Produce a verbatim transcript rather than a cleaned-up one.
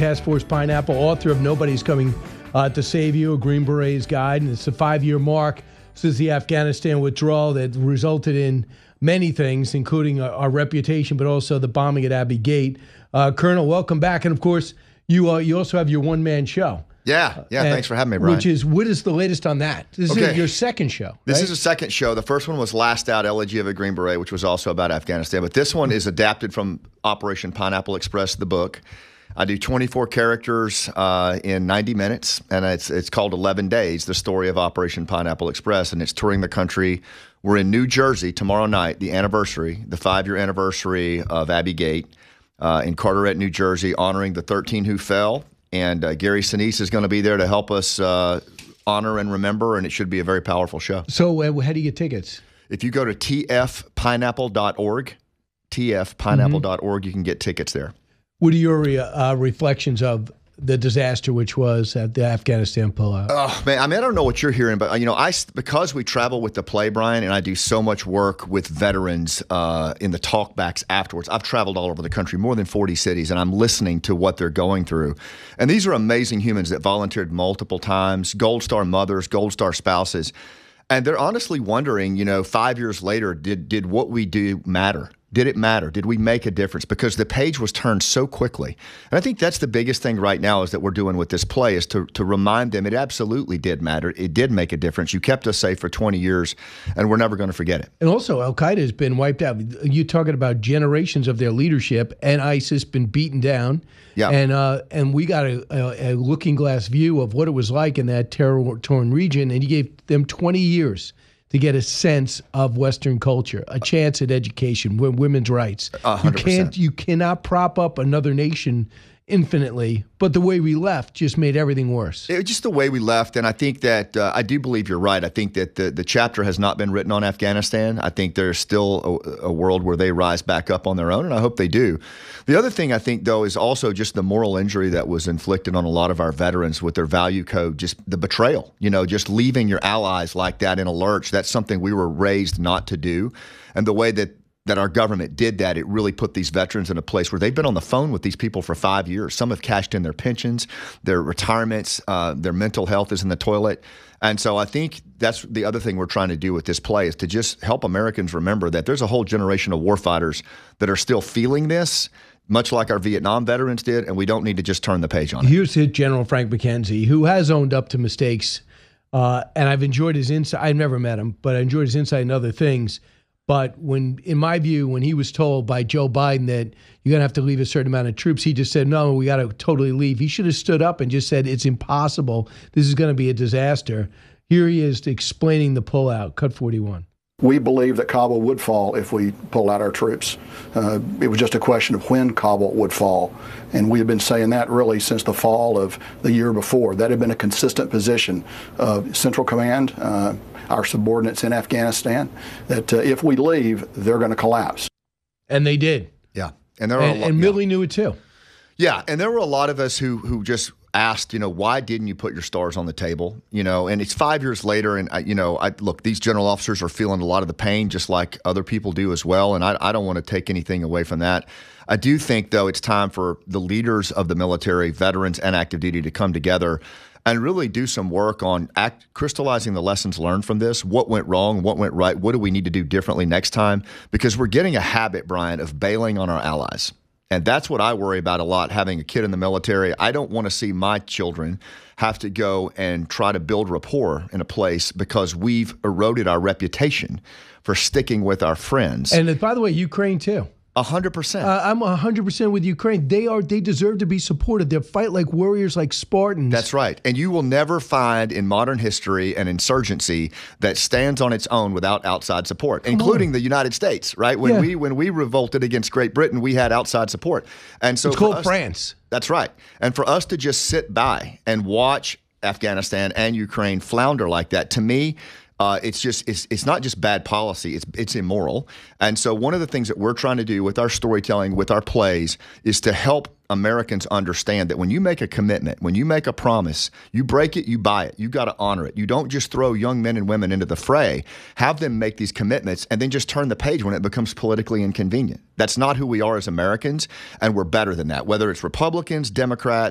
Task Force Pineapple, author of Nobody's Coming uh, to Save You, a Green Beret's Guide. And it's the five-year mark since the Afghanistan withdrawal that resulted in many things, including our, our reputation, but also the bombing at Abbey Gate. Uh, Colonel, welcome back. And, of course, you uh, you also have your one-man show. Yeah, yeah. And, thanks for having me, Brian. Which is, what is the latest on that? This okay. is your second show, This right? is a second show. The first one was Last Out, Elegy of a Green Beret, which was also about Afghanistan. But this one is adapted from Operation Pineapple Express, the book. I do twenty-four characters uh, in ninety minutes, and it's it's called eleven days, the story of Operation Pineapple Express, and it's touring the country. We're in New Jersey tomorrow night, the anniversary, the five-year anniversary of Abbey Gate uh, in Carteret, New Jersey, honoring the thirteen who fell. And uh, Gary Sinise is going to be there to help us uh, honor and remember, and it should be a very powerful show. So uh, how do you get tickets? If you go to t f pineapple dot org, t f pineapple dot org, mm-hmm. you can get tickets there. What are your uh, reflections of the disaster, which was at the Afghanistan pullout? Oh, man, I mean, I don't know what you're hearing, but, you know, I, because we travel with the play, Brian, and I do so much work with veterans uh, in the talkbacks afterwards. I've traveled all over the country, more than forty cities, and I'm listening to what they're going through. And these are amazing humans that volunteered multiple times, Gold Star mothers, Gold Star spouses. And they're honestly wondering, you know, five years later, did did what we do matter? Did it matter? Did we make a difference? Because the page was turned so quickly. And I think that's the biggest thing right now is that we're doing with this play is to, to remind them it absolutely did matter. It did make a difference. You kept us safe for twenty years, and we're never going to forget it. And also, Al-Qaeda has been wiped out. You're talking about generations of their leadership, and ISIS been beaten down. Yeah. And, uh, and we got a, a, a looking glass view of what it was like in that terror-torn region, and you gave them twenty years to get a sense of Western culture, a chance at education, women's rights. one hundred percent. You can't, you cannot prop up another nation infinitely, but the way we left just made everything worse. It was just the way we left, and I think that uh, I do believe you're right. I think that the, the chapter has not been written on Afghanistan. I think there's still a, a world where they rise back up on their own, and I hope they do. The other thing I think, though, is also just the moral injury that was inflicted on a lot of our veterans with their value code, just the betrayal, you know, just leaving your allies like that in a lurch. That's something we were raised not to do, and the way that that our government did that, it really put these veterans in a place where they've been on the phone with these people for five years. Some have cashed in their pensions, their retirements, uh, their mental health is in the toilet. And so I think that's the other thing we're trying to do with this play is to just help Americans remember that there's a whole generation of warfighters that are still feeling this, much like our Vietnam veterans did, and we don't need to just turn the page on it. Here's General Frank McKenzie, who has owned up to mistakes, uh, and I've enjoyed his insight. I've never met him, but I enjoyed his insight in other things. But when, in my view, when he was told by Joe Biden that you're going to have to leave a certain amount of troops, he just said, no, we got to totally leave. He should have stood up and just said, it's impossible. This is going to be a disaster. Here he is explaining the pullout. Cut forty-one. We believe that Kabul would fall if we pull out our troops. Uh, it was just a question of when Kabul would fall. And we have been saying that really since the fall of the year before. That had been a consistent position of Central Command, uh, our subordinates in Afghanistan, that uh, if we leave, they're going to collapse. And they did. Yeah. And there were and, a lot, and Milley yeah. knew it too. Yeah, and there were a lot of us who who just asked, you know, why didn't you put your stars on the table? You know, and it's five years later, and I, you know, I look, these general officers are feeling a lot of the pain, just like other people do as well. And I, I don't want to take anything away from that. I do think, though, it's time for the leaders of the military, veterans and active duty, to come together and really do some work on act, crystallizing the lessons learned from this. What went wrong? What went right? What do we need to do differently next time? Because we're getting a habit, Brian, of bailing on our allies. And that's what I worry about a lot, having a kid in the military. I don't want to see my children have to go and try to build rapport in a place because we've eroded our reputation for sticking with our friends. And by the way, Ukraine too. A hundred percent. Uh, I'm a hundred percent with Ukraine. They are. They deserve to be supported. They fight like warriors, like Spartans. That's right. And you will never find in modern history an insurgency that stands on its own without outside support, Come including on. the United States. Right? When yeah. we when we revolted against Great Britain, we had outside support. And so it's called us, France. That's right. And for us to just sit by and watch Afghanistan and Ukraine flounder like that, to me, Uh, it's just it's it's not just bad policy, it's it's immoral. And so one of the things that we're trying to do with our storytelling, with our plays, is to help Americans understand that when you make a commitment, when you make a promise, you break it, you buy it. You got to honor it. You don't just throw young men and women into the fray. Have them make these commitments and then just turn the page when it becomes politically inconvenient. That's not who we are as Americans, and we're better than that. Whether it's Republicans, Democrats,